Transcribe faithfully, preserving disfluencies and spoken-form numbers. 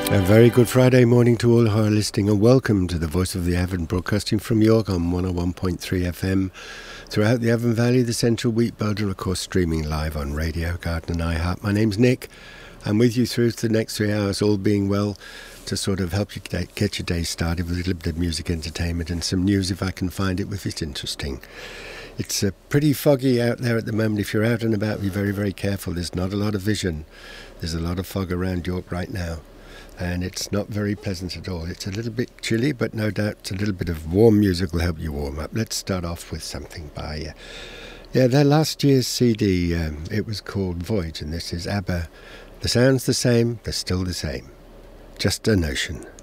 A very good Friday morning to all who are listening, and welcome to the Voice of the Avon, broadcasting from York on one oh one point three F M throughout the Avon Valley, the Central Wheat Belt, and of course streaming live on Radio Garden and iHeart. My name's Nick. I'm with you through to the next three hours, all being well, to sort of help you get your day started with a little bit of music entertainment and some news if I can find it, if it's interesting. It's uh, pretty foggy out there at the moment. If you're out and about, be very, very careful. There's not a lot of vision. There's a lot of fog around York right now, and it's not very pleasant at all. It's a little bit chilly, but no doubt a little bit of warm music will help you warm up. Let's start off with something by, uh, yeah, their last year's C D. Um, it was called Voyage, and this is ABBA. The sound's the same, they're still the same. Just a Notion.